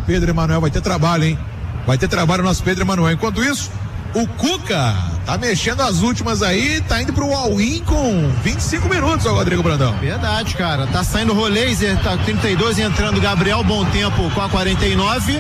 Pedro Emanuel vai ter trabalho, hein? Vai ter trabalho o nosso Pedro Emanuel. Enquanto isso, o Cuca tá mexendo as últimas aí, tá indo pro all-in com 25 minutos, ó, Rodrigo Brandão. Verdade, cara. Tá saindo o Roleiser, tá 32, entrando Gabriel Bom Tempo com a 49.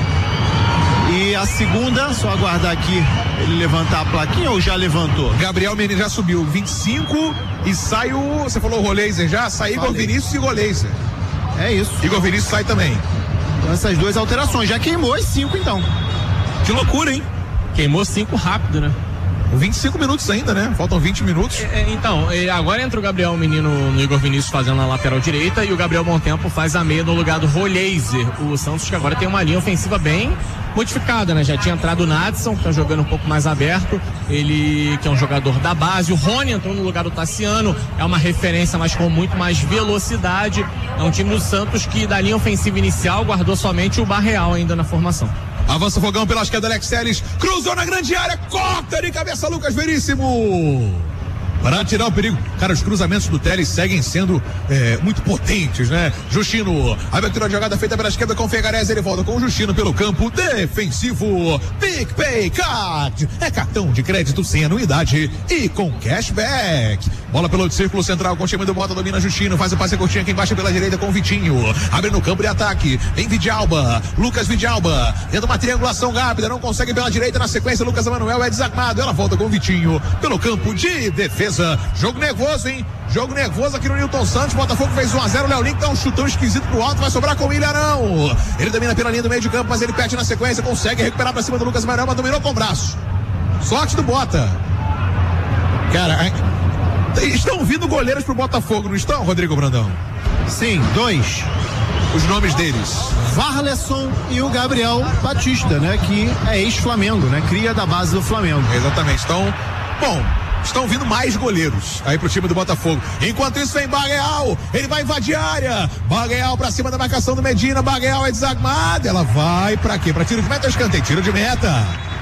E a segunda, só aguardar aqui ele levantar a plaquinha ou já levantou? Gabriel Menino já subiu 25 e sai o, você falou o Roleiser já? Sai Igor Vinícius e Roleiser. É isso. Igor Vinícius sai também. Então essas duas alterações, já queimou as 5 então. Que loucura, hein? Queimou 5 rápido, né? 25 minutos ainda, né? Faltam 20 minutos. Então, agora entra o Gabriel Menino no Igor Vinícius fazendo na lateral direita e o Gabriel Bom Tempo faz a meia no lugar do Roleiser. O Santos que agora tem uma linha ofensiva bem modificada, né? Já tinha entrado o Nadson, que tá jogando um pouco mais aberto, ele que é um jogador da base. O Rony entrou no lugar do Tassiano, é uma referência, mas com muito mais velocidade. É um time do Santos que da linha ofensiva inicial guardou somente o Barreal ainda na formação. Avança o Fogão pela esquerda, Alex Telles, cruzou na grande área, corta de cabeça Lucas Veríssimo. Para tirar o perigo. Cara, os cruzamentos do Telles seguem sendo muito potentes, né? Justino, a abertura de jogada feita pela esquerda com Fegarese, ele volta com o Justino pelo campo defensivo. Big Pay Card é cartão de crédito sem anuidade e com cashback. Bola pelo círculo central com o time do Bota, domina Justino, faz o passe curtinho aqui embaixo pela direita com o Vitinho. Abre no campo de ataque, vem Vidalba, Lucas Vidalba, tenta uma triangulação rápida, não consegue pela direita, na sequência Lucas Emanuel é desarmado, ela volta com o Vitinho pelo campo de defesa. Jogo nervoso, hein? Jogo nervoso aqui no Newton Santos. Botafogo fez 1-0. O Léo Link dá um chutão esquisito pro alto. Vai sobrar com o Ilharão. Ele domina pela linha do meio de campo, mas ele perde na sequência. Consegue recuperar pra cima do Lucas Emanuel, mas dominou com o braço. Sorte do Bota. Cara, estão vindo goleiros pro Botafogo, não estão, Rodrigo Brandão? Sim, 2. Os nomes deles: Varleson e o Gabriel Batista, né? Que é ex-Flamengo, né? Cria da base do Flamengo. Exatamente. Então, bom, estão vindo mais goleiros aí pro time do Botafogo. Enquanto isso vem Barreal, ele vai invadir a área. Barreal pra cima da marcação do Medina. Barreal é desarmada. Ela vai pra quê? Pra tiro de meta ou escanteio? Tiro de meta.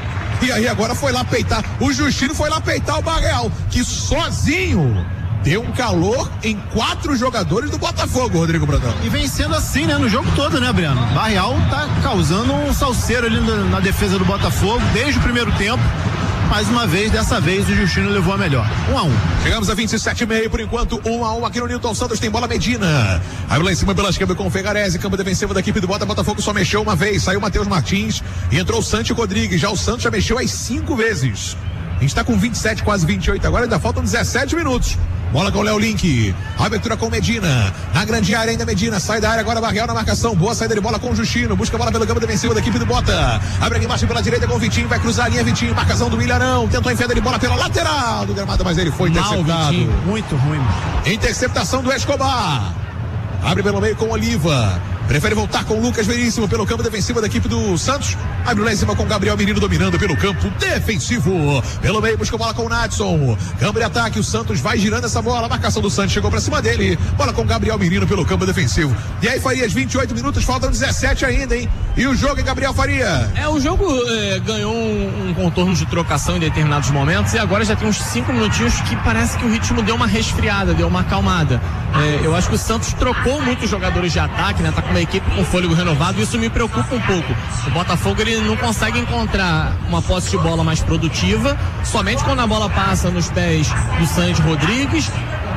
E aí agora foi lá peitar. O Justino foi lá peitar o Barreal, que sozinho deu um calor em 4 jogadores do Botafogo, Rodrigo Brandão. E vem sendo assim, né? No jogo todo, né, Breno? Barreal tá causando um salseiro ali na defesa do Botafogo desde o primeiro tempo. Mais uma vez, dessa vez o Justino levou a melhor. 1-1. Chegamos a 27,5 por enquanto, 1-1 aqui no Newton Santos. Tem bola Medina. Aí lá em cima pela esquerda com o Fegarese, campo defensivo da equipe do Botafogo só mexeu uma vez, saiu o Matheus Martins e entrou o Santi Rodrigues. Já o Santos já mexeu as 5 vezes. A gente tá com 27, quase 28 agora, ainda faltam 17 minutos. Bola com o Léo Link, abertura com Medina, na grande área ainda Medina, sai da área agora Barreal na marcação, boa saída de bola com o Justino, busca a bola pelo campo defensivo da equipe do Bota, abre aqui embaixo pela direita com o Vitinho, vai cruzar a linha, Vitinho, marcação do Ilharão, tentou enfiar de bola pela lateral do gramado, mas ele foi interceptado. Vitinho, muito ruim. Interceptação do Escobar, abre pelo meio com Oliva, prefere voltar com o Lucas Veríssimo pelo campo defensivo da equipe do Santos. Abre lá em cima com o Gabriel Menino dominando pelo campo defensivo. Pelo meio busca a bola com o Nadson. Campo de ataque, o Santos vai girando essa bola. A marcação do Santos chegou pra cima dele. Bola com o Gabriel Menino pelo campo defensivo. E aí, Farias, 28 minutos, faltam 17 ainda, hein? E o jogo, hein, Gabriel Faria? O jogo ganhou um contorno de trocação em determinados momentos e agora já tem uns 5 minutinhos que parece que o ritmo deu uma resfriada, deu uma acalmada. Eu acho que o Santos trocou muitos jogadores de ataque, né? Tá com uma equipe com fôlego renovado e isso me preocupa um pouco. O Botafogo, ele não consegue encontrar uma posse de bola mais produtiva, somente quando a bola passa nos pés do Santi Rodrigues,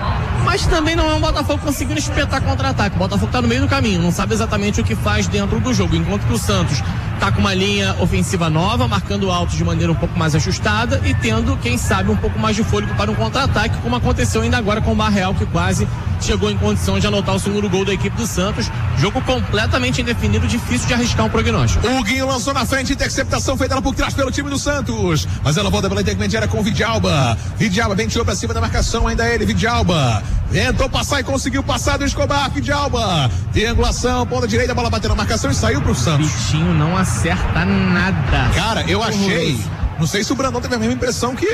mas também não é um Botafogo conseguindo espetar contra-ataque. O Botafogo tá no meio do caminho, não sabe exatamente o que faz dentro do jogo, enquanto que o Santos tá com uma linha ofensiva nova, marcando alto de maneira um pouco mais ajustada e tendo, quem sabe, um pouco mais de fôlego para um contra-ataque, como aconteceu ainda agora com o Barreal, que quase chegou em condição de anotar o segundo gol da equipe do Santos. Jogo completamente indefinido, difícil de arriscar um prognóstico. O Guinho lançou na frente, interceptação feita lá por trás pelo time do Santos, mas ela volta pela intermediária com o Vidalba. Vidalba ventilou pra cima da marcação, ainda ele, Vidalba tentou passar e conseguiu passar do Escobar. Vidalba, triangulação, ponta direita, a bola bateu na marcação e saiu pro Santos. Vitinho não acerta nada. Cara, eu achei, não sei se o Brandão teve a mesma impressão que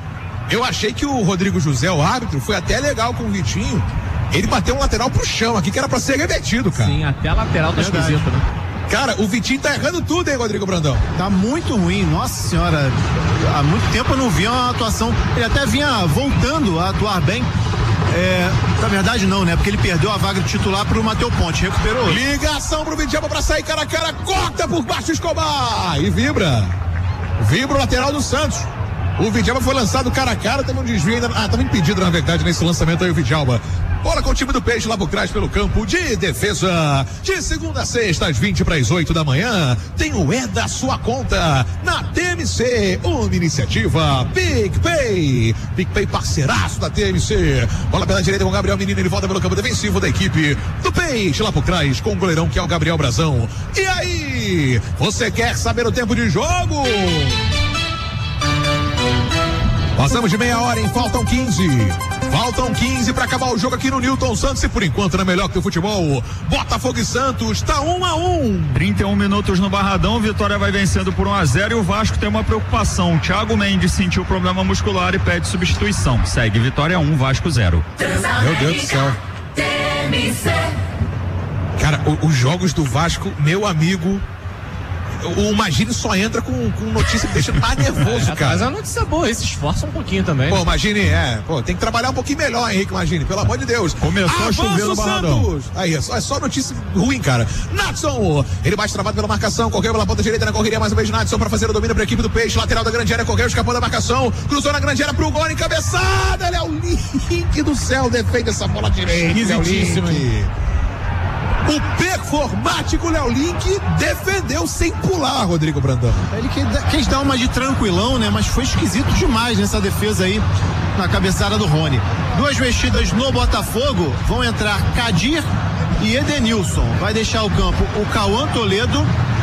eu achei que o Rodrigo José, o árbitro, foi até legal com o Vitinho. Ele bateu um lateral pro chão aqui, que era pra ser remetido, cara. Sim, até a lateral tá esquisito, né? Cara, o Vitinho tá errando tudo, hein, Rodrigo Brandão? Tá muito ruim, nossa senhora. Há muito tempo eu não via uma atuação. Ele até vinha voltando a atuar bem. Na verdade não, né? Porque ele perdeu a vaga de titular pro Matheus Ponte, recuperou. Ligação pro Vidjama pra sair cara a cara, corta por baixo Escobar e vibra o lateral do Santos. O Vidjama foi lançado cara a cara, teve um desvio ainda, tava impedido na verdade nesse lançamento aí o Vidjama. Bola com o time do Peixe lá por trás pelo campo de defesa. De segunda a sexta, às 7:20 da manhã, tem o É da Sua Conta na TMC. Uma iniciativa PicPay. PicPay parceiraço da TMC. Bola pela direita com o Gabriel Menino, ele volta pelo campo defensivo da equipe do Peixe lá por trás com o goleirão que é o Gabriel Brazão. E aí, você quer saber o tempo de jogo? Passamos de meia hora, hein? Faltam 15. Faltam 15 para acabar o jogo aqui no Newton Santos e por enquanto não é melhor que o futebol. Botafogo e Santos, tá 1-1. 31 minutos no Barradão, Vitória vai vencendo por 1-0 e o Vasco tem uma preocupação. Thiago Mendes sentiu problema muscular e pede substituição. Segue Vitória 1, Vasco 0. Meu Deus do céu. Cara, os jogos do Vasco, meu amigo, o Magini só entra com notícia que deixa mais nervoso, cara. Mas a notícia boa, ele se esforça um pouquinho também. Pô, Magini, tem que trabalhar um pouquinho melhor, Henrique Magini, pelo amor de Deus. Começou a chover no Barradão. Aí, é só notícia ruim, cara. Nadson, ele bate travado pela marcação, correu pela ponta direita na correria, mais uma vez Nadson pra fazer o domínio pra equipe do Peixe, lateral da grande área, correu, escapou da marcação, cruzou na grande área pro gol, encabeçada, Léo Link do céu, defende essa bola direita. Esquisitíssimo, O performático Léo Link defendeu sem pular, Rodrigo Brandão. Ele quis dar uma de tranquilão, né? Mas foi esquisito demais nessa defesa aí, na cabeçada do Rony. Duas mexidas no Botafogo, vão entrar Kadir e Edenilson. Vai deixar o campo o Cauã Toledo.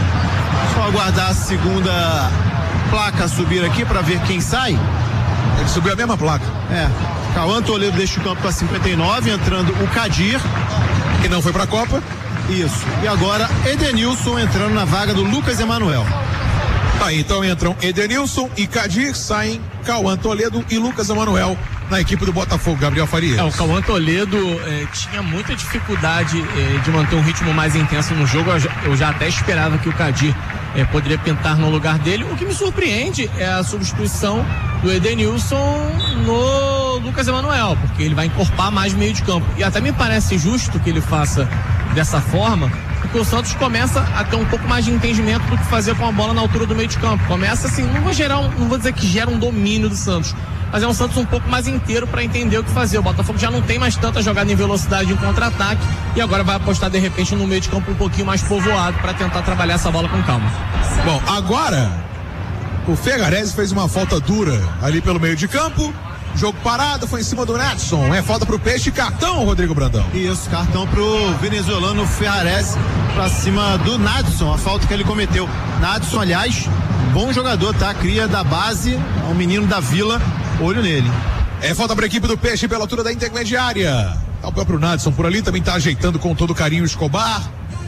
Só aguardar a segunda placa subir aqui para ver quem sai. Ele subiu a mesma placa. Cauã Toledo deixa o campo para 59, entrando o Kadir, que não foi pra Copa. Isso. E agora Edenilson entrando na vaga do Lucas Emanuel. Aí então entram Edenilson e Kadir, saem Cauã Toledo e Lucas Emanuel na equipe do Botafogo, Gabriel Farias. O Cauã Toledo tinha muita dificuldade de manter um ritmo mais intenso no jogo. Eu já até esperava que o Kadir poderia pintar no lugar dele. O que me surpreende é a substituição do Edenilson no Lucas Emanuel, porque ele vai encorpar mais meio de campo. E até me parece justo que ele faça dessa forma, porque o Santos começa a ter um pouco mais de entendimento do que fazer com a bola na altura do meio de campo. Começa assim, não vou dizer que gera um domínio do Santos, mas é um Santos um pouco mais inteiro para entender o que fazer. O Botafogo já não tem mais tanta jogada em velocidade em contra-ataque e agora vai apostar de repente no meio de campo um pouquinho mais povoado para tentar trabalhar essa bola com calma. Bom, agora o Fegarese fez uma falta dura ali pelo meio de campo. Jogo parado, foi em cima do Nadson. É falta pro Peixe, cartão, Rodrigo Brandão. Isso, cartão pro venezuelano Ferrares pra cima do Nadson, a falta que ele cometeu. Nadson, aliás, bom jogador, tá? Cria da base, é um menino da Vila, olho nele. É falta pra equipe do Peixe pela altura da intermediária. Tá o próprio Nadson por ali, também tá ajeitando com todo carinho o Escobar.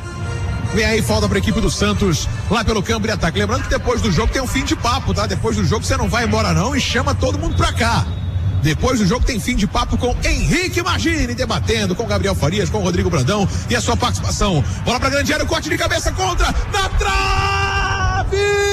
Vem aí, falta pra equipe do Santos lá pelo campo de ataque. Lembrando que depois do jogo tem um fim de papo, tá? Depois do jogo você não vai embora não e chama todo mundo pra cá. Depois do jogo tem fim de papo com Henrique Magini, debatendo com Gabriel Farias, com Rodrigo Brandão e a sua participação. Bola pra grande área, corte de cabeça contra, na trave!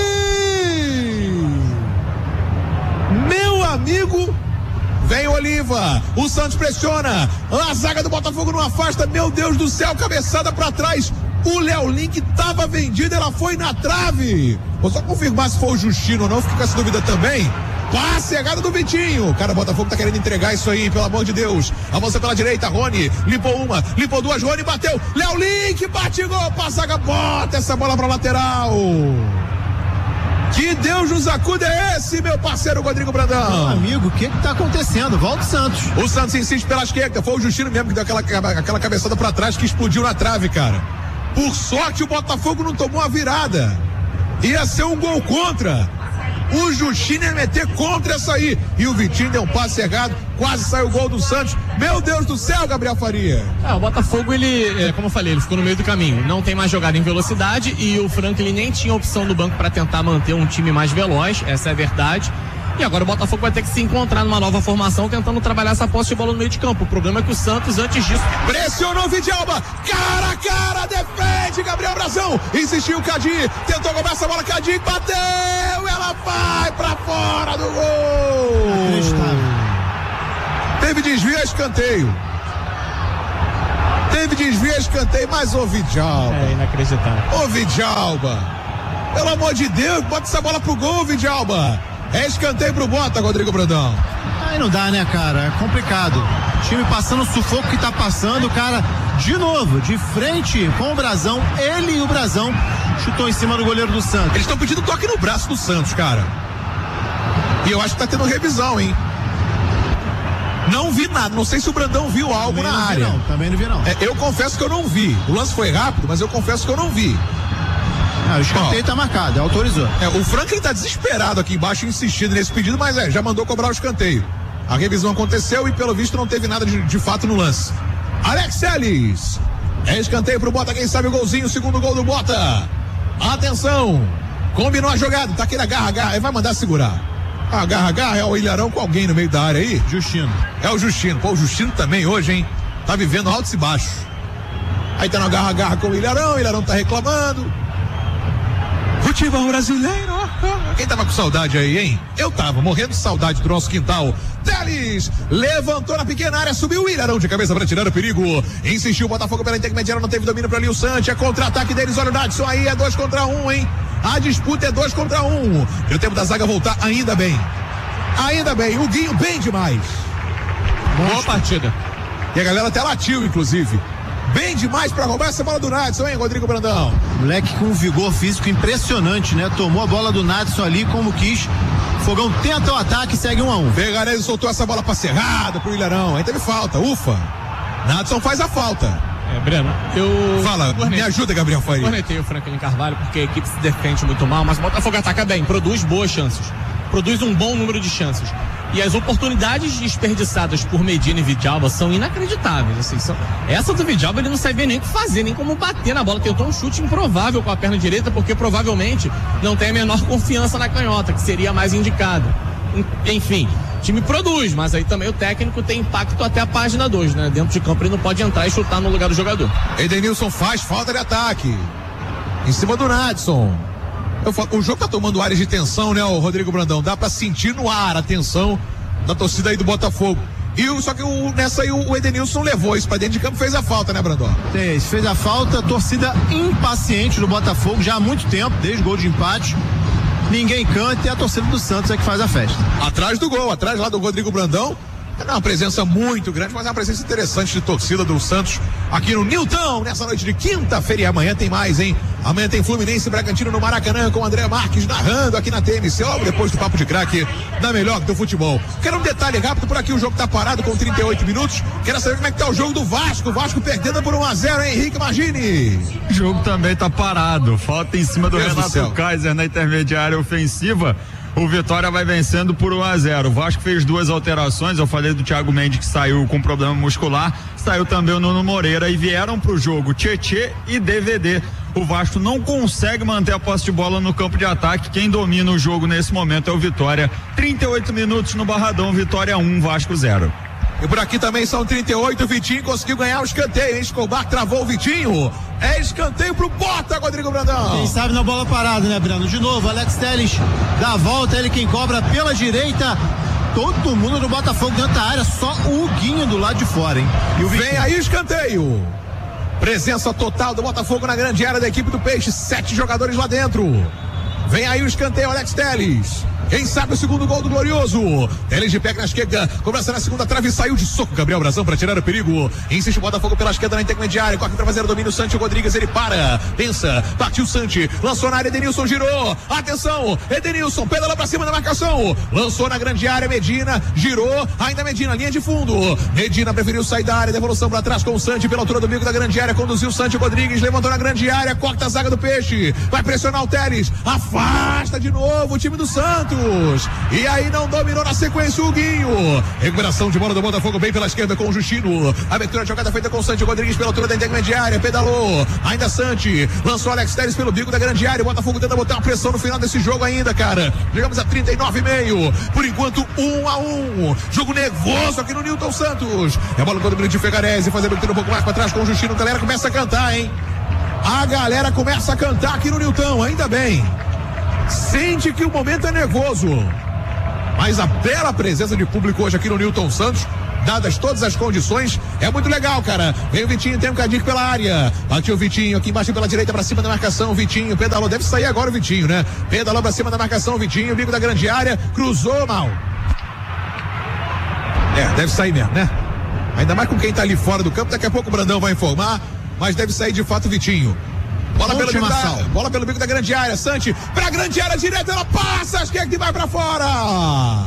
Meu amigo, vem Oliva, o Santos pressiona, a zaga do Botafogo não afasta, meu Deus do céu, cabeçada pra trás. O Léo Link tava vendido, ela foi na trave. Vou só confirmar se foi o Justino ou não, fica com essa dúvida também. Passe errado do Vitinho. Cara, o Botafogo tá querendo entregar isso aí, pelo amor de Deus. Avança pela direita, Rony, limpou uma, limpou duas, Rony bateu. Léo Link, bate gol, Passaga, bota essa bola pra lateral. Que Deus nos acuda é esse, meu parceiro Rodrigo Brandão? Meu amigo, o que tá acontecendo? Volta o Santos. O Santos insiste pela esquerda, foi o Justino mesmo que deu aquela cabeçada pra trás que explodiu na trave, cara. Por sorte o Botafogo não tomou a virada. Ia ser um gol contra. O Justino ia meter contra essa aí. E o Vitinho deu um passe errado, quase saiu o gol do Santos. Meu Deus do céu, Gabriel Faria. O Botafogo, ele, como eu falei, ele ficou no meio do caminho. Não tem mais jogada em velocidade e o Franklin nem tinha opção do banco para tentar manter um time mais veloz, essa é a verdade. E agora o Botafogo vai ter que se encontrar numa nova formação tentando trabalhar essa posse de bola no meio de campo. O problema é que o Santos, antes disso... Pressionou o Vidjalba, cara a cara, defende Gabriel Brazão, insistiu o Kadir, tentou cobrar essa bola, Kadir bateu, ela vai pra fora do gol. Teve desvio, escanteio. Mas ô Vidjalba. É inacreditável. Ô Vidjalba. Pelo amor de Deus, bota essa bola pro gol, Vidjalba. É escanteio pro Bota, Rodrigo Brandão. Aí não dá, né, cara? É complicado. O time passando o sufoco que tá passando, cara, de novo, de frente com o Brazão. Ele e o Brazão chutou em cima do goleiro do Santos. Eles estão pedindo toque no braço do Santos, cara. E eu acho que tá tendo revisão, hein? Não vi nada, não sei se o Brandão viu algo Também na área. Também não vi, não. Eu confesso que eu não vi. O lance foi rápido, mas eu confesso que eu não vi. O escanteio tá marcado, autorizou. O Franklin tá desesperado aqui embaixo, insistindo nesse pedido, mas já mandou cobrar o escanteio. A revisão aconteceu e pelo visto não teve nada de fato no lance. Alex Telles. É escanteio pro Bota, quem sabe o golzinho, o segundo gol do Bota. Atenção. Combinou a jogada, tá aquele agarra, vai mandar segurar. Agarra, é o Ilharão com alguém no meio da área aí. Justino. É o Justino. Pô, o Justino também hoje, hein? Tá vivendo altos e baixos. Aí tá no agarra com o Ilharão tá reclamando. Futebol brasileiro. Quem tava com saudade aí, hein? Eu tava morrendo de saudade do nosso quintal. Telles levantou na pequena área, subiu o Ilharão de cabeça para tirar o perigo. Insistiu o Botafogo pela intermediária, não teve domínio para Lil Sante. É contra-ataque deles, olha o Nadson aí, é 2 contra 1, hein? A disputa é 2 contra 1. E o tempo da zaga voltar ainda bem. O Guinho bem demais. Boa partida. E a galera até latiu, inclusive. Bem demais pra roubar essa bola do Nadson, hein, Rodrigo Brandão? Moleque com um vigor físico impressionante, né? Tomou a bola do Nadson ali como quis. Fogão tenta o ataque e segue 1-1. Vegarese soltou essa bola pra Cerrado, pro Ilharão. Aí teve falta, ufa. Nadson faz a falta. Breno, Fala, me ajuda, Gabriel Faria. Cornetei o Franklin Carvalho porque a equipe se defende muito mal, mas o Botafogo ataca bem, produz boas chances, produz um bom número de chances. E as oportunidades desperdiçadas por Medina e Vidjalba são inacreditáveis. Assim, essa do Vidjalba ele não sabia nem o que fazer, nem como bater na bola. Tentou um chute improvável com a perna direita, porque provavelmente não tem a menor confiança na canhota, que seria a mais indicada. Enfim, o time produz, mas aí também o técnico tem impacto até a página 2, né? Dentro de campo ele não pode entrar e chutar no lugar do jogador. Edenilson faz falta de ataque em cima do Nadson. O jogo tá tomando áreas de tensão, né, o Rodrigo Brandão? Dá pra sentir no ar a tensão da torcida aí do Botafogo. Só que nessa aí o Edenilson levou isso pra dentro de campo, fez a falta, né, Brandão? Fez a falta, torcida impaciente do Botafogo já há muito tempo, desde o gol de empate. Ninguém canta e a torcida do Santos é que faz a festa. Atrás do gol, atrás lá do Rodrigo Brandão. É uma presença muito grande, mas é uma presença interessante de torcida do Santos aqui no Newton, nessa noite de quinta-feira. E amanhã tem mais, hein? Amanhã tem Fluminense e Bragantino no Maracanã com o André Marques narrando aqui na TMC, logo depois do Papo de Craque da melhor do futebol. Quero um detalhe rápido, por aqui o jogo tá parado com 38 minutos. Quero saber como é que tá o jogo do Vasco. O Vasco perdendo por 1-0, hein, Henrique Magini? O jogo também tá parado. Falta em cima do Renato Kaiser na intermediária ofensiva. O Vitória vai vencendo por 1-0. O Vasco fez 2 alterações. Eu falei do Thiago Mendes que saiu com problema muscular. Saiu também o Nuno Moreira e vieram pro jogo Tietê e DVD. O Vasco não consegue manter a posse de bola no campo de ataque. Quem domina o jogo nesse momento é o Vitória. 38 minutos no Barradão. Vitória 1, Vasco 0. E por aqui também são 38, o Vitinho conseguiu ganhar o escanteio, hein? Escobar travou o Vitinho, é escanteio pro Bota, Rodrigo Brandão. Quem sabe na bola parada, né, Brando? De novo, Alex Telles dá a volta, ele quem cobra pela direita, todo mundo do Botafogo dentro da área, só o Guinho do lado de fora, hein? E o Vem aí o escanteio, presença total do Botafogo na grande área da equipe do Peixe, 7 jogadores lá dentro. Vem aí o escanteio, Alex Telles. Quem sabe o segundo gol do Glorioso. Telles de pé na esquerda, cobrança na segunda trave, saiu de soco Gabriel Brazão para tirar o perigo. Insiste o Botafogo pela esquerda na intermediária, corre para fazer o domínio. Santi Rodrigues, ele para, pensa, partiu Santi, lançou na área, Edenilson girou, atenção, Edenilson pedalou para cima da marcação, lançou na grande área, Medina, girou, ainda Medina, linha de fundo, Medina preferiu sair da área, devolução para trás com o Santi pela altura do bico da grande área, conduziu Santi Rodrigues, levantou na grande área, corta a zaga do Peixe, vai pressionar o Telles, afasta de novo o time do Santos. E aí não dominou na sequência o Guinho. Recuperação de bola do Botafogo bem pela esquerda com o Justino. Abertura de jogada feita com o Santi Rodrigues pela altura da intermediária. Pedalou. Ainda Santi. Lançou Alex Telles pelo bico da grande área. O Botafogo tenta botar uma pressão no final desse jogo ainda, cara. Chegamos a 39,5. Por enquanto, 1-1. Jogo nervoso aqui no Newton Santos. É a bola do domínio de Fegarese. Faz a abertura um pouco mais para trás com o Justino. A galera começa a cantar, hein? A galera começa a cantar aqui no Newton. Ainda bem. Sente que o momento é nervoso, mas a bela presença de público hoje aqui no Newton Santos dadas todas as condições, é muito legal, cara. Vem o Vitinho, tem um cadinho pela área. Bateu o Vitinho aqui embaixo pela direita, pra cima da marcação. O Vitinho pedalou, deve sair agora o Vitinho, né? Pedalou pra cima da marcação, o Vitinho, bico da grande área, cruzou mal. Deve sair mesmo, né? Ainda mais com quem tá ali fora do campo, daqui a pouco o Brandão vai informar, mas deve sair de fato o Vitinho. Bola pelo bico da grande área, Santi, pra grande área direto, ela passa, acho que é que vai pra fora.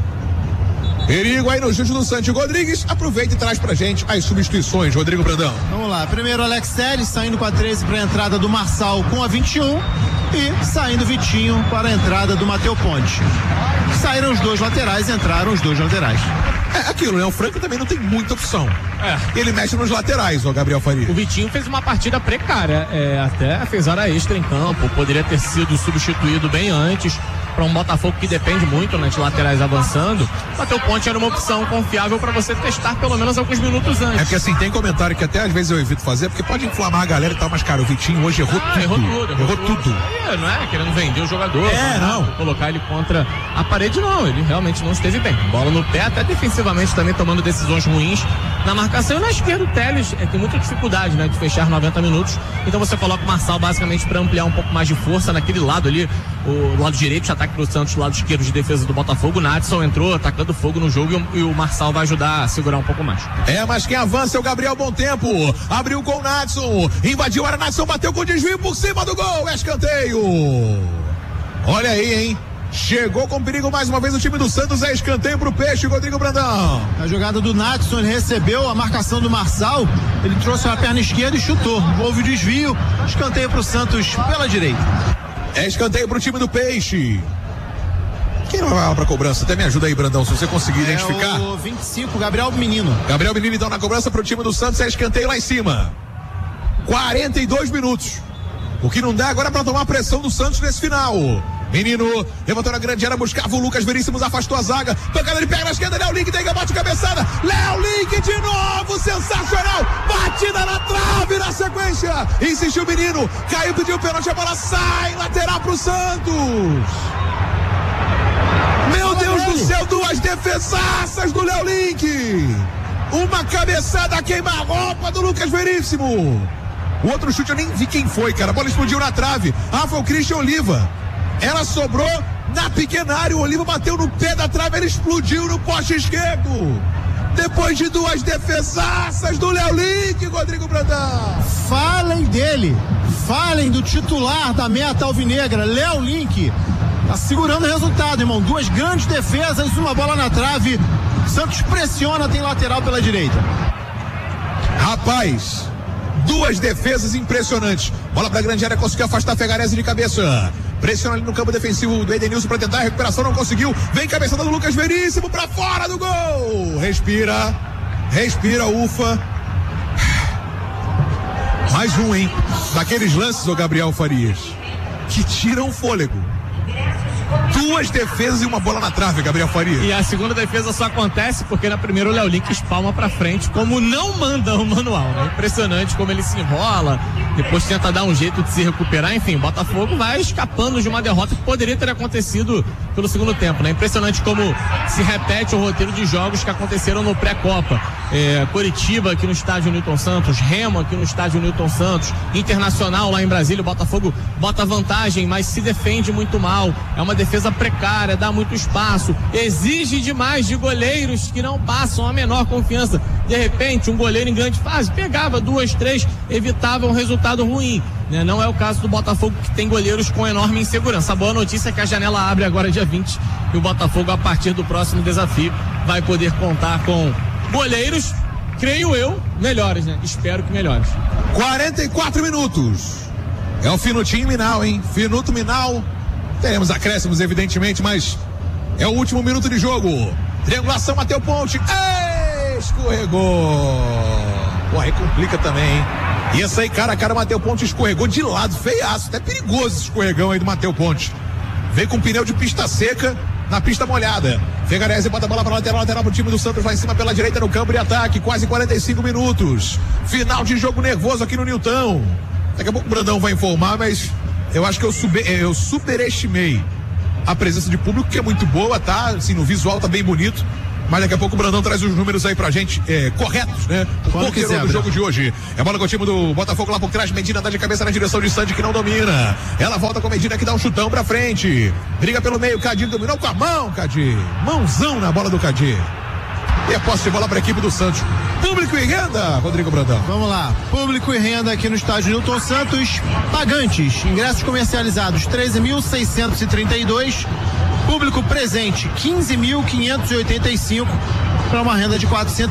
Perigo aí no chute do Santi. Rodrigues aproveita e traz pra gente as substituições, Rodrigo Brandão. Vamos lá, primeiro Alex Telles saindo com a 13 para a entrada do Marçal com a 21 e saindo Vitinho para a entrada do Matheus Ponte. Saíram os dois laterais, entraram os dois laterais. É aquilo, né? O Franco também não tem muita opção. Ele mexe nos laterais, o Gabriel Faria. O Vitinho fez uma partida precária, até fez hora extra em campo, poderia ter sido substituído bem antes. Para um Botafogo que depende muito, né, de laterais avançando, Matheus Ponte era uma opção confiável para você testar pelo menos alguns minutos antes. É porque assim, tem comentário que até às vezes eu evito fazer, porque pode inflamar a galera e tal, mas cara, o Vitinho hoje errou tudo. Não é querendo vender o jogador. Não. Colocar ele contra a parede, não. Ele realmente não esteve bem. Bola no pé, até defensivamente também tomando decisões ruins na marcação. E na esquerda o Telles tem muita dificuldade, né, de fechar 90 minutos. Então você coloca o Marçal basicamente para ampliar um pouco mais de força naquele lado ali, o lado direito de ataque pro Santos, o lado esquerdo de defesa do Botafogo. O Nadson entrou atacando fogo no jogo e o Marçal vai ajudar a segurar um pouco mais. Mas quem avança é o Gabriel Bom Tempo. Abriu com o Nadson, invadiu a área, Nadson bateu com desvio por cima do gol, escanteio. Olha aí, hein? Chegou com perigo mais uma vez o time do Santos, é escanteio pro Peixe, Rodrigo Brandão. A jogada do Nadson, ele recebeu a marcação do Marçal, ele trouxe a perna esquerda e chutou. Houve o desvio, escanteio pro Santos pela direita. É escanteio pro time do Peixe. Quem não vai lá pra cobrança? Até me ajuda aí, Brandão, se você conseguir identificar. O 25, Gabriel Menino. Gabriel Menino então na cobrança pro time do Santos, é escanteio lá em cima. 42 minutos. O que não dá agora pra tomar a pressão do Santos nesse final. Menino levantou na grande área, buscava o Lucas Veríssimo, afastou a zaga. Pancada, ele pega na esquerda, Léo Link, tem bate cabeçada. Léo Link de novo, sensacional. Batida na trave na sequência. Insistiu o menino, caiu, pediu o pênalti, a bola sai, lateral pro Santos. Meu Deus do céu, duas defesaças do Léo Link. Uma cabeçada queima-roupa do Lucas Veríssimo. O outro chute eu nem vi quem foi, cara. A bola explodiu na trave. Foi o Christian Oliva. Ela sobrou na pequena área. O Oliva bateu no pé da trave. Ele explodiu no poste esquerdo. Depois de duas defesaças do Léo Link, Rodrigo Brandão. Falem dele. Falem do titular da meta alvinegra, Léo Link. Tá segurando o resultado, irmão. Duas grandes defesas, uma bola na trave. Santos pressiona, tem lateral pela direita. Rapaz, duas defesas impressionantes. Bola pra grande área, conseguiu afastar Fegarese de cabeça. Pressiona ali no campo defensivo do Edenilson pra tentar a recuperação, não conseguiu. Vem cabeçada do Lucas Veríssimo pra fora do gol. Respira, ufa. Mais um, hein? Daqueles lances, ô Gabriel Farias, que tiram o fôlego. Duas defesas e uma bola na trave, Gabriel Faria. E a segunda defesa só acontece porque na primeira o Léo Link espalma pra frente, como não manda o manual, né? Impressionante como ele se enrola, depois tenta dar um jeito de se recuperar. Enfim, o Botafogo vai escapando de uma derrota que poderia ter acontecido pelo segundo tempo, né? Impressionante como se repete o roteiro de jogos que aconteceram no pré-copa. Coritiba aqui no estádio Newton Santos, Remo aqui no estádio Newton Santos, Internacional lá em Brasília. O Botafogo bota vantagem, mas se defende muito mal. É uma defesa precária, dá muito espaço, exige demais de goleiros que não passam a menor confiança. De repente, um goleiro em grande fase pegava 2, 3, evitava um resultado ruim, né? Não é o caso do Botafogo, que tem goleiros com enorme insegurança. A boa notícia é que a janela abre agora dia 20 e o Botafogo, a partir do próximo desafio, vai poder contar com goleiros, creio eu, melhores, né? Espero que melhores. 44 minutos. É o Finutinho Minal, hein? Finuto Minal. Teremos acréscimos, evidentemente, mas é o último minuto de jogo. Triangulação, Matheus Ponte. Escorregou. Pô, aí complica também, hein? E essa aí, cara a cara, o Matheus Ponte escorregou de lado, feiaço. Até perigoso esse escorregão aí do Matheus Ponte. Veio com pneu de pista seca na pista molhada. Fegarese bota a bola para lateral pro time do Santos lá em cima pela direita no campo de ataque. Quase 45 minutos. Final de jogo nervoso aqui no Nilton. Daqui a pouco o Brandão vai informar, mas eu acho que eu superestimei a presença de público, que é muito boa, tá? Assim, no visual tá bem bonito, Mas daqui a pouco o Brandão traz os números aí pra gente, corretos, né? O poker do jogo de hoje. É bola com o time do Botafogo lá por trás. Medina dá de cabeça na direção de Sandy, que não domina. Ela volta com a Medina, que dá um chutão pra frente. Briga pelo meio, Cadi dominou com a mão, Cadi. Mãozão na bola do Cadi. E a posse de bola para a equipe do Santos. Público e renda, Rodrigo Brandão. Vamos lá. Público e renda aqui no estádio Newton Santos. Pagantes, ingressos comercializados 13.632. Público presente 15.585 para uma renda de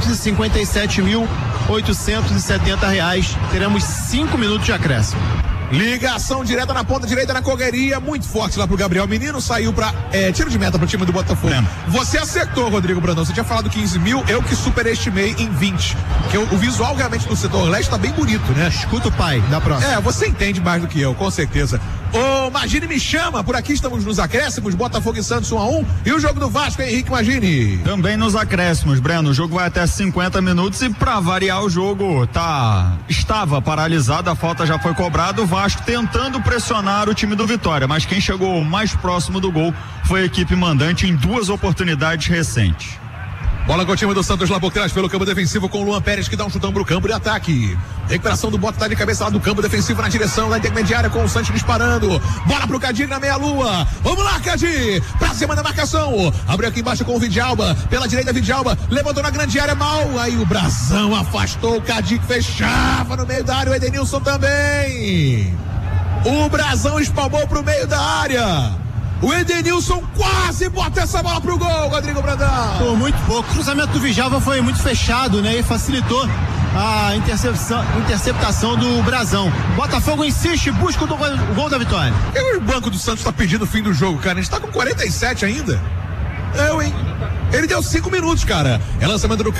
R$457.870. Teremos 5 minutos de acréscimo. Ligação direta na ponta direita na correria, muito forte lá pro Gabriel Menino, saiu pra tiro de meta pro time do Botafogo. Você acertou, Rodrigo Brandão, você tinha falado 15 mil, eu que superestimei em 20, porque o visual realmente do setor leste tá bem bonito, né? Escuta o pai da próxima. Você entende mais do que eu, com certeza. Ô, Magini me chama, por aqui estamos nos acréscimos, Botafogo e Santos 1-1, e o jogo do Vasco, Henrique Magini. Também nos acréscimos, Breno, o jogo vai até 50 minutos e pra variar o jogo estava paralisado, a falta já foi cobrada, o Vasco tentando pressionar o time do Vitória, mas quem chegou mais próximo do gol foi a equipe mandante em 2 oportunidades recentes. Bola com o time do Santos lá por trás, pelo campo defensivo com o Luan Pérez, que dá um chutão pro campo de ataque. Recuperação do Bota, tá de cabeça lá do campo defensivo na direção da intermediária com o Santos disparando. Bola pro Cadi na meia-lua. Vamos lá, Cadi! Pra cima da marcação. Abriu aqui embaixo com o Vidjalba. Pela direita, Vidjalba. Levantou na grande área, mal. Aí o Brazão afastou o Cadi, que fechava no meio da área. O Edenilson também. O Brazão espalmou pro meio da área. O Edenilson quase bota essa bola pro gol, Rodrigo Brandão. Por muito pouco. O cruzamento do Vidjalba foi muito fechado, né? E facilitou a interceptação do Brazão. Botafogo insiste, busca o gol da vitória. E o banco do Santos tá pedindo o fim do jogo, cara. A gente tá com 47 ainda. Hein? Ele deu 5 minutos, cara. É lançamento do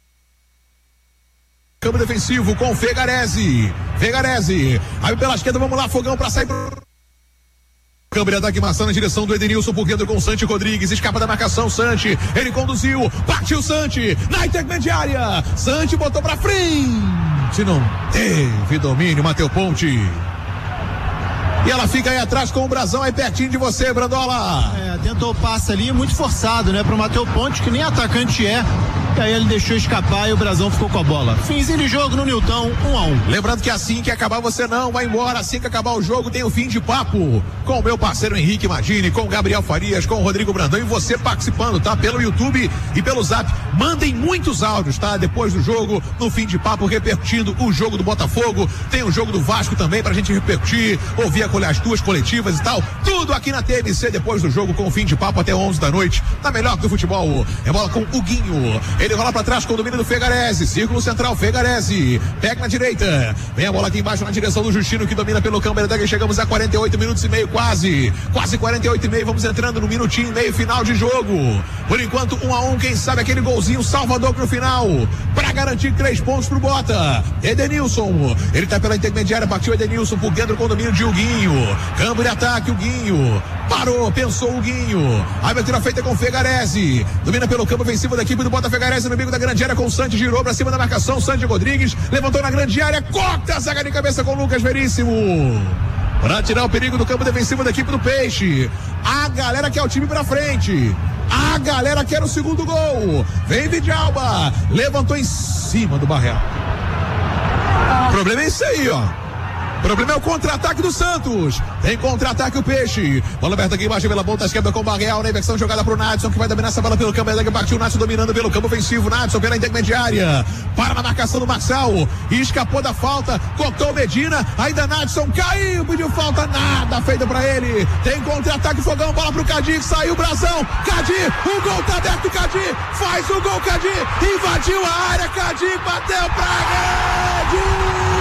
campo defensivo com o Fegarese. Aí pela esquerda, vamos lá, Fogão pra sair pro câmbio de ataque maçã na direção do Edenilson por dentro com o Santi Rodrigues, escapa da marcação, Santi, ele conduziu, partiu Santi, na intermediária, Santi botou pra frente, não teve domínio, Matheus Ponte. E ela fica aí atrás com o Brazão aí pertinho de você, Brandola. Tentou o passe ali, muito forçado, né, pro Matheus Ponte, que nem atacante é. E aí ele deixou escapar e o Brazão ficou com a bola. Finzinho de jogo no Nilton, 1-1. Lembrando que assim que acabar você não vai embora, assim que acabar o jogo tem o fim de papo com o meu parceiro Henrique Magini, com o Gabriel Farias, com o Rodrigo Brandão e você participando, tá? Pelo YouTube e pelo Zap. Mandem muitos áudios, tá? Depois do jogo, no fim de papo, repercutindo o jogo do Botafogo. Tem o jogo do Vasco também pra gente repercutir, ouvir as 2 coletivas e tal. Tudo aqui na TMC depois do jogo com o fim de papo até 11 da noite. Tá melhor que o futebol. É bola com o Guinho. Ele rola pra trás com o domínio do Fegarese. Círculo central, Fegarese. Pega na direita. Vem a bola aqui embaixo na direção do Justino, que domina pelo campo. Chegamos a 48 minutos e meio, quase 48 e meio. Vamos entrando no minutinho e meio final de jogo. Por enquanto, 1-1. Quem sabe aquele golzinho Salvador pro final. Pra garantir 3 pontos pro Bota. Edenilson. Ele tá pela intermediária. Partiu Edenilson por dentro com o domínio de Huguinho. Campo de ataque, o Guinho. Parou, pensou o Guinho. A abertura feita com o Fegarese. Domina pelo campo ofensivo da equipe do Bota. Fegarese no bico da grande área com o Santos. Girou pra cima da marcação. Santos Rodrigues levantou na grande área. Corta a zaga de cabeça com o Lucas Veríssimo. Pra tirar o perigo do campo defensivo da equipe do Peixe. A galera quer o time pra frente. A galera quer o segundo gol. Vem Vidjalba. Levantou em cima do Barreal. O problema é isso aí, ó. O problema é o contra-ataque do Santos. Tem contra-ataque o Peixe. Bola aberta aqui embaixo pela ponta esquerda com o Barreal. Na inversão jogada pro Nadson, que vai dominar essa bola pelo campo. Partiu o Nadson dominando pelo campo ofensivo. Nadson pela intermediária. Para na marcação do Marçal. E escapou da falta. Cortou o Medina. Ainda Nadson caiu. Pediu falta. Nada feito pra ele. Tem contra-ataque Fogão. Bola pro Cadi. Que saiu o Brazão. Cadi. O gol tá aberto. Cadi. Faz o gol. Cadi. Invadiu a área. Cadi. Bateu pra rede.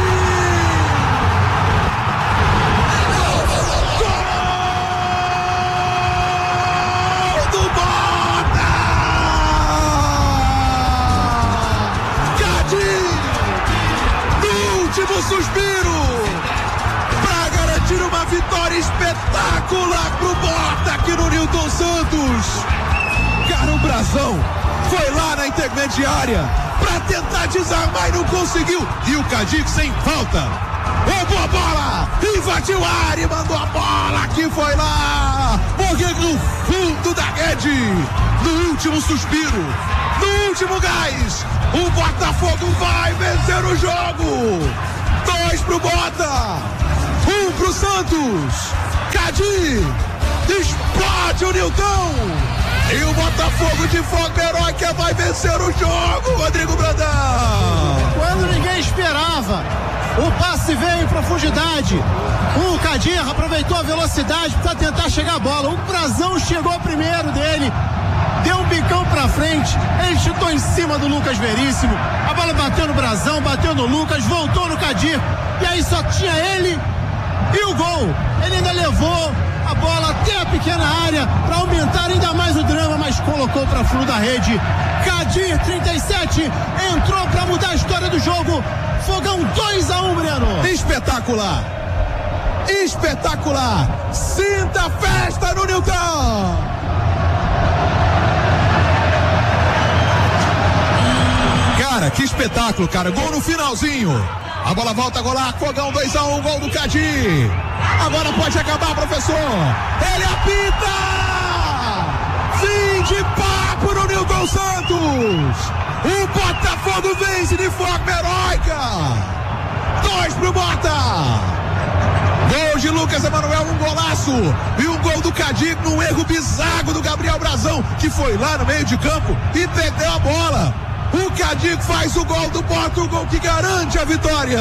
Último suspiro para garantir uma vitória espetacular pro Bota aqui no Nilton Santos. Cara, o Brazão foi lá na intermediária para tentar desarmar e não conseguiu. E o Cadic sem falta roubou a bola, invadiu a área e mandou a bola que foi lá. Porque no da rede, no último suspiro, no último gás, o Botafogo vai vencer o jogo. 2 pro Bota, 1 pro Santos. Cadi explode o Nilton e o Botafogo de forma heróica vai vencer o jogo, Rodrigo Brandão. Quando ninguém esperava, o passe veio em profundidade, o Kadir aproveitou a velocidade para tentar chegar a bola, o Brazão chegou primeiro dele, deu um bicão pra frente, ele chutou em cima do Lucas Veríssimo, a bola bateu no Brazão, bateu no Lucas, voltou no Kadir, e aí só tinha ele e o gol. Ele ainda levou a bola até a pequena área para aumentar ainda mais o drama, mas colocou para fundo da rede. Kadir, 37, entrou para mudar a história do jogo. Fogão 2-1, Breno. Espetacular. Espetacular. Sinta a festa no Nilton. Cara, que espetáculo, cara. Gol no finalzinho. A bola volta a golar. Fogão 2-1, gol do Kadir. Agora pode acabar, professor. Ele apita. Fim de papo no Nilton Santos. O Botafogo vence de forma heróica. 2 pro Bota. Gol de Lucas Emanuel, um golaço. E um gol do Kadir num erro bizarro do Gabriel Brazão, que foi lá no meio de campo e perdeu a bola. O Kadir faz o gol do Bota, o gol que garante a vitória.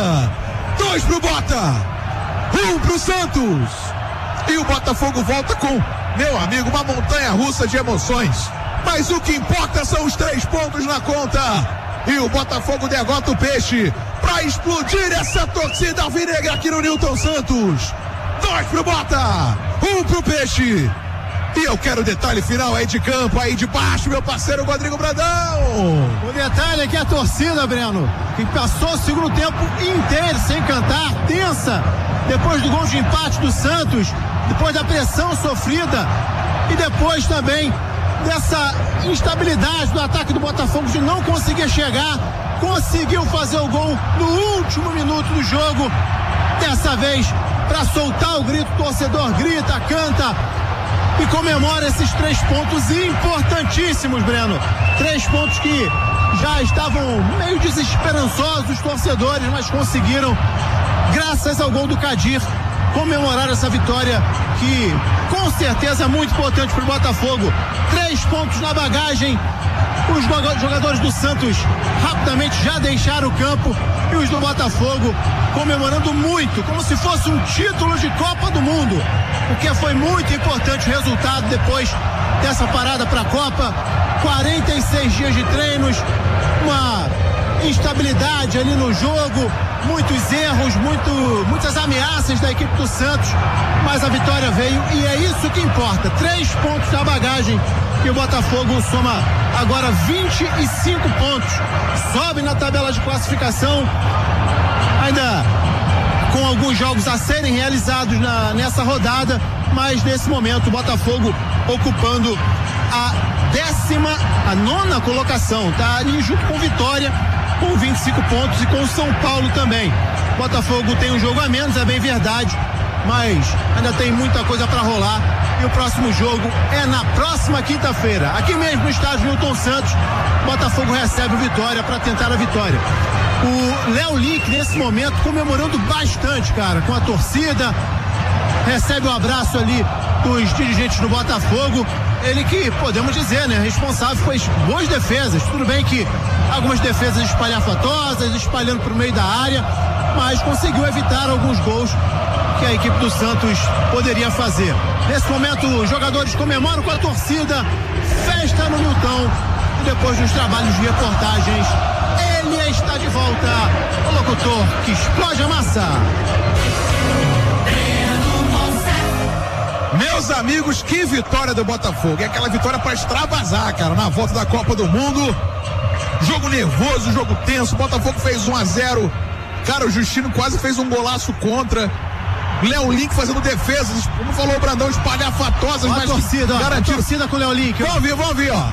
2 pro Bota, 1 pro Santos. E o Botafogo volta com, meu amigo, uma montanha russa de emoções. Mas o que importa são os 3 pontos na conta. E o Botafogo derrota o Peixe para explodir essa torcida alvinegra aqui no Nilton Santos. 2 pro Bota, 1 pro Peixe. E eu quero o detalhe final aí de campo, aí de baixo, meu parceiro Rodrigo Brandão. O detalhe é que a torcida, Breno, que passou o segundo tempo inteiro sem cantar, tensa, depois do gol de empate do Santos, depois da pressão sofrida e depois também dessa instabilidade do ataque do Botafogo de não conseguir chegar, conseguiu fazer o gol no último minuto do jogo. Dessa vez, para soltar o grito, o torcedor grita, canta e comemora esses 3 pontos importantíssimos, Breno. 3 pontos que já estavam meio desesperançosos os torcedores, mas conseguiram, graças ao gol do Kadir, comemorar essa vitória que com certeza é muito importante para o Botafogo. 3 pontos na bagagem. Os jogadores do Santos rapidamente já deixaram o campo e os do Botafogo comemorando muito, como se fosse um título de Copa do Mundo, porque foi muito importante o resultado depois dessa parada para a Copa. 46 dias de treinos, uma instabilidade ali no jogo, muitos erros, muitas ameaças da equipe do Santos, mas a vitória veio e é isso que importa. 3 pontos na bagagem e o Botafogo soma agora 25 pontos, sobe na tabela de classificação, ainda com alguns jogos a serem realizados nessa rodada, mas nesse momento o Botafogo ocupando a 9ª colocação, tá ali junto com Vitória, com 25 pontos e com o São Paulo também. O Botafogo tem um jogo a menos, é bem verdade, mas ainda tem muita coisa para rolar e o próximo jogo é na próxima quinta-feira, aqui mesmo no estádio Nilton Santos. O Botafogo recebe o Vitória para tentar a vitória. O Léo Lick nesse momento comemorando bastante, cara, com a torcida, recebe o abraço ali dos dirigentes do Botafogo. Ele que, podemos dizer, né, responsável por boas defesas. Tudo bem que algumas defesas espalhafatosas, espalhando para o meio da área, mas conseguiu evitar alguns gols que a equipe do Santos poderia fazer. Nesse momento, os jogadores comemoram com a torcida, festa no Nilton, e depois dos trabalhos de reportagens, ele está de volta, o locutor que explode a massa. Meus amigos, que vitória do Botafogo. É aquela vitória para extravasar, cara, na volta da Copa do Mundo. Jogo nervoso, jogo tenso. O Botafogo fez 1-0. Cara, o Justino quase fez um golaço contra. Léo Link fazendo defesas, como falou o Brandão, espalhafatosas, mas torcida, garantido. A torcida com o Léo Link. Vamos ouvir, ó.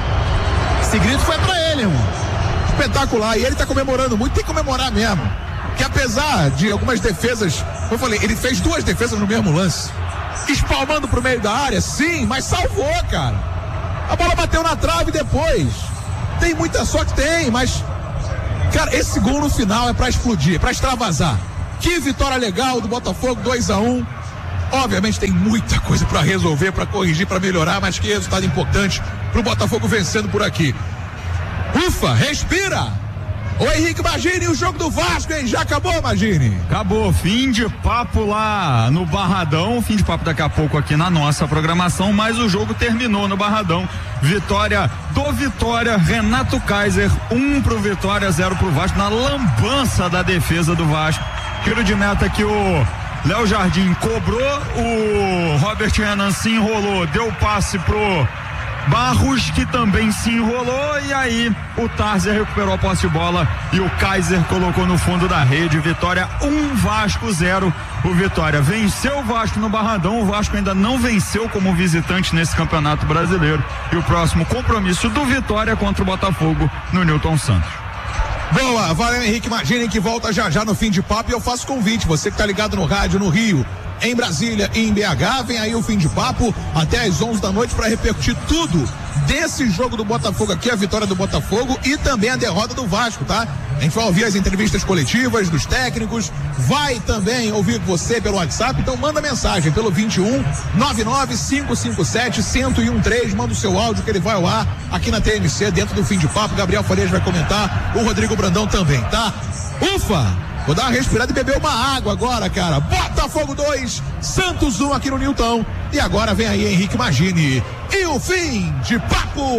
Esse grito foi pra ele, irmão. Espetacular. E ele tá comemorando muito, tem que comemorar mesmo. que apesar de algumas defesas, como eu falei, ele fez 2 defesas no mesmo lance, espalmando pro meio da área, sim, mas salvou, cara. A bola bateu na trave depois. Tem muita sorte, tem, mas, cara, esse gol no final é pra explodir, é pra extravasar. Que vitória legal do Botafogo, 2-1. Obviamente tem muita coisa pra resolver, pra corrigir, pra melhorar, mas que resultado importante pro Botafogo vencendo por aqui. Ufa, respira! Ô Henrique Magini, o jogo do Vasco, hein? Já acabou, Magini? Acabou, fim de papo lá no Barradão, fim de papo daqui a pouco aqui na nossa programação, mas o jogo terminou no Barradão. Vitória do Vitória, Renato Kaiser, 1 pro Vitória, 0 pro Vasco, na lambança da defesa do Vasco. Tiro de meta que o Léo Jardim cobrou, o Robert Renan se enrolou, deu passe pro Barros, que também se enrolou, e aí o Tarzer recuperou a posse de bola e o Kaiser colocou no fundo da rede. Vitória 1, Vasco 0. O Vitória venceu o Vasco no Barradão. O Vasco ainda não venceu como visitante nesse Campeonato Brasileiro, e o próximo compromisso do Vitória contra o Botafogo no Newton Santos. Boa, valeu Henrique Magini, que volta já no fim de papo, e eu faço convite, você que tá ligado no rádio no Rio, em Brasília e em BH, vem aí o fim de papo até às 11 da noite para repercutir tudo desse jogo do Botafogo aqui, a vitória do Botafogo e também a derrota do Vasco, tá? A gente vai ouvir as entrevistas coletivas dos técnicos, vai também ouvir você pelo WhatsApp, então manda mensagem pelo 21 99 557 1013, manda o seu áudio que ele vai ao ar aqui na TMC, dentro do fim de papo. Gabriel Farias vai comentar, o Rodrigo Brandão também, tá? Ufa! Vou dar uma respirada e beber uma água agora, cara. Botafogo 2, Santos 1 aqui no Newton. E agora vem aí Henrique Magini e o fim de papo.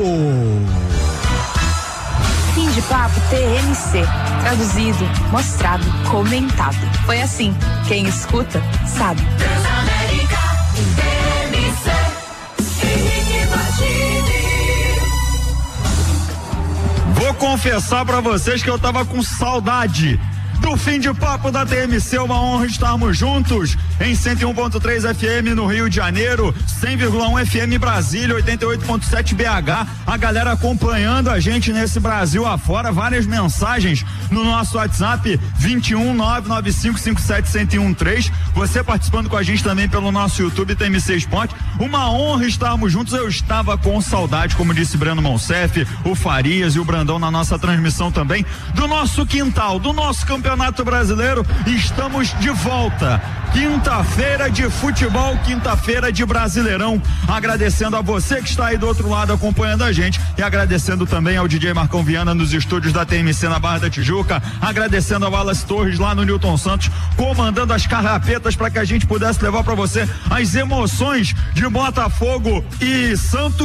Fim de papo TMC. Traduzido, mostrado, comentado. Foi assim. Quem escuta, sabe. Transamérica, TMC, Henrique Magini. Vou confessar pra vocês que eu tava com saudade do fim de papo da TMC. Uma honra estarmos juntos em 101.3 FM no Rio de Janeiro, 100,1 FM Brasília, 88.7 BH. A galera acompanhando a gente nesse Brasil afora, várias mensagens no nosso WhatsApp 21 995 57 1013. Você participando com a gente também pelo nosso YouTube TMC Esporte. Uma honra estarmos juntos. Eu estava com saudade, como disse Breno Monsef, o Farias e o Brandão na nossa transmissão também, do nosso quintal, do nosso Campeonato Brasileiro. Estamos de volta. Quinta-feira de futebol, quinta-feira de Brasileirão. Agradecendo a você que está aí do outro lado acompanhando a gente, e agradecendo também ao DJ Marcão Viana nos estúdios da TMC na Barra da Tijuca, agradecendo ao Wallace Torres lá no Newton Santos, comandando as carrapetas para que a gente pudesse levar para você as emoções de Botafogo e Santos.